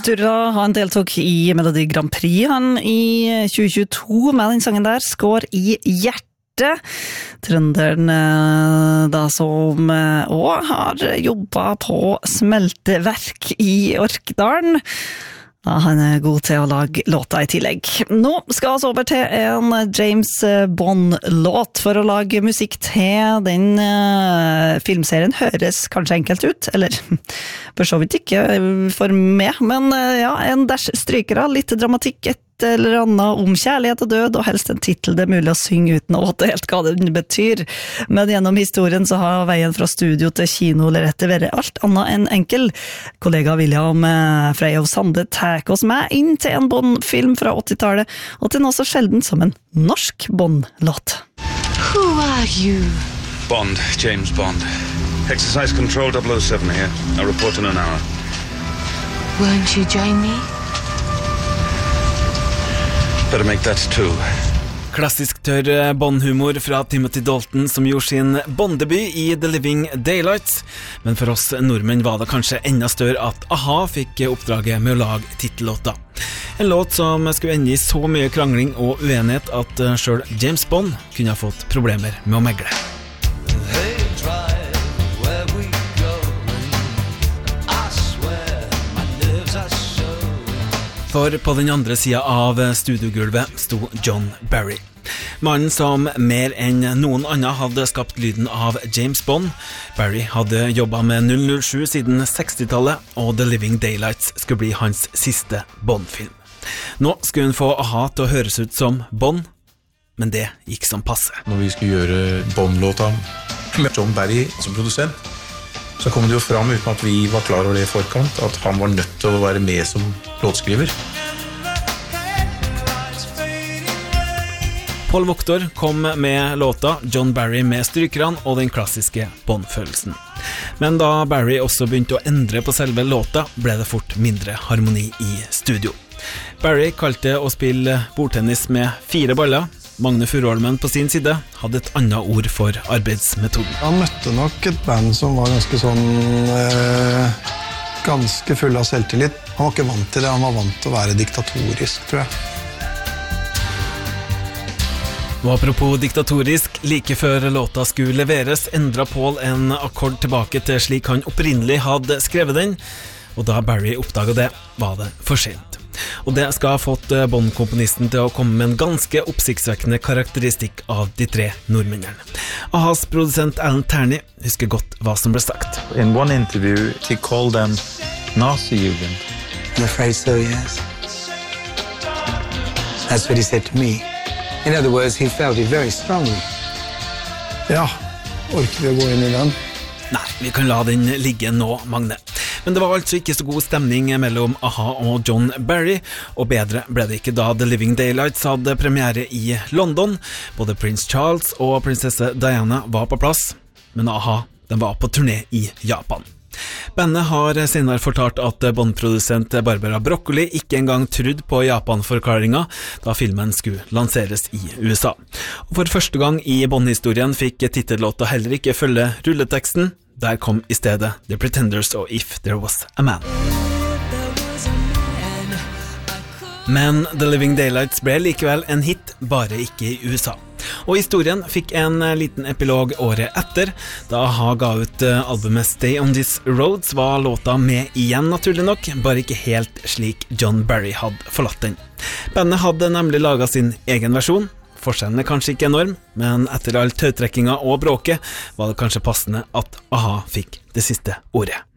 Sturla han deltok i Melodi Grand Prix han i 2022 med den sangen der, Skår i hjertet. Trønderen da som også har jobbet på smelteverk i Orkdalen. Ja, han god til å lage låta i tillegg. Nå skal vi over til en James Bond-låt. For å lage musikk til den filmserien høres kanskje enkelt ut, eller for så vidt ikke for meg, men ja, en dash strykere, litt dramatikk, et eller annet om kjærlighet og død, og helst en titel det er mulig å synge uten å vite helt hva det betyr. Men gjennom historien så har veien fra studio til kino eller etter vært alt annet enn enkel. Kollega William Freyhoff Sande tar oss med inn til en Bond-film fra 80-tallet, og til noe så sjelden som en norsk Bond-låt. Who are you? Bond, James Bond. Exercise Control 007 here. I'll report in an hour. Won't you join me? Better make that two. Klassisk tørr Bond-humor fra Timothy Dalton som gjorde sin Bond-debut i The Living Daylights. Men for oss nordmenn var det kanskje enda større at A-ha fikk oppdraget med å lage titellåta. En låt som skulle ende i så mye krangling og uenighet at selv James Bond kunne ha fått problemer med å megle. For på den andre siden av studiogulvet sto John Barry. Mannen som mer enn noen annen hadde skapt lyden av James Bond. Barry hadde jobbet med 007 siden 60-tallet, og The Living Daylights skulle bli hans siste Bond-film. Nå skulle hun få A-ha til å høres ut som Bond, men det gikk som passe. Når vi skulle gjøre Bond-låta med John Barry som produsent, så kom det jo fram uten at vi var klar over det i forkant, at han var nødt til å være med som låtskriver. Paul Wachter kom med låta, John Barry med strykerne og den klassiske Bond-følelsen. Men da Barry også begynte å endre på selve låta, ble det fort mindre harmoni i studio. Barry kalte å spille bordtennis med 4 baller. Magne Furuholmen på sin side hadde et annet ord for arbeidsmetoden. Han møtte nok et band som var ganske sånn ganske full av selvtillit. Han var ikke vant til det, han var vant til å være diktatorisk, tror jeg. Og apropos diktatorisk, like før låta skulle leveres, endret Paul en akkord tilbake til slik han opprinnelig hadde skrevet den, og da Barry oppdaget det, var det for sent. Og det skal ha fått Bond-komponisten til å komme med en ganske oppsiktsvekkende karakteristikk av de 3 nordmennene. A-has produsent Alan Terney husker godt hva som ble sagt. In one interview, he called them Nazi-Jugend. I'm afraid so, yes. That's what he said to me. In other words, he felt it very strongly. Ja, orker vi å gå inn i den? Nei, vi kan la den ligge nå, Magne. Men det var altså ikke så god stemning mellom A-ha og John Barry, og bedre ble det ikke da The Living Daylights hadde premiere i London. Både Prince Charles og prinsesse Diana var på plass, men A-ha den var på turné i Japan. Bandet har senere fortalt at Bond-produsent Barbara Broccoli ikke engang trodde på Japan-forklaringen da filmen skulle lanseres i USA. Og for første gang i Bond-historien fikk titellåta heller ikke følge rulleteksten. Der kom i stedet The Pretenders og If There Was a Man. Men The Living Daylights ble likevel en hit, bare ikke i USA. Og historien fikk en liten epilog året etter. Da A-ha ga ut albumet Stay on This Roads, var låta med igjen naturlig nok, bare ikke helt slik John Barry hadde forlatt den. Bandet hadde nemlig laget sin egen versjon. Forskjellen er kanskje ikke enorm, men etter all tautrekkinga og bråket var det kanskje passende at A-ha fikk det siste ordet.